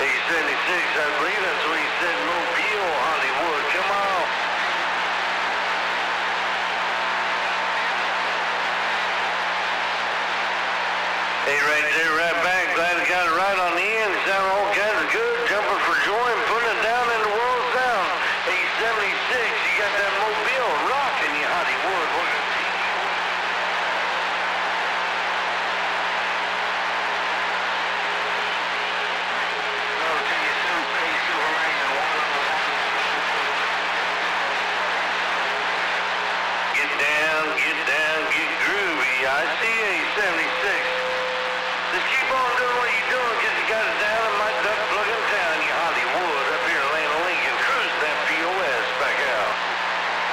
876, I believe that's what he said, Mobile, Hollywood. Come on. Hey, right there, right back. Glad I got it right on the end. Sound all kinds of good. Jumping for joy and putting it down in the world sound. 876, you got that Mobile rocking you, Hollywood. Get down, get groovy. I see 876. Just keep on doing